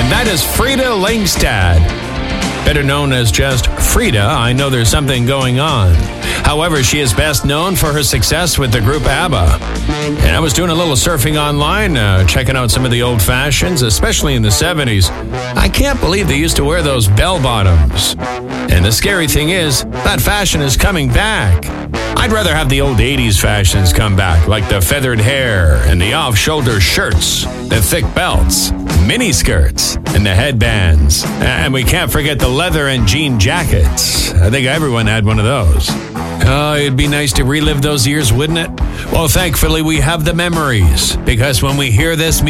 And that is Frida Lyngstad. Better known as just Frida, I know there's something going on. However, she is best known for her success with the group ABBA. And I was doing a little surfing online, checking out some of the old fashions, especially in the 70s. I can't believe they used to wear those bell bottoms. And the scary thing is, that fashion is coming back. I'd rather have the old 80s fashions come back, like the feathered hair and the off-shoulder shirts, the thick belts, mini skirts, and the headbands. And we can't forget the leather and jean jackets. I think everyone had one of those. Oh, it'd be nice to relive those years, wouldn't it? Well, thankfully, we have the memories, because when we hear this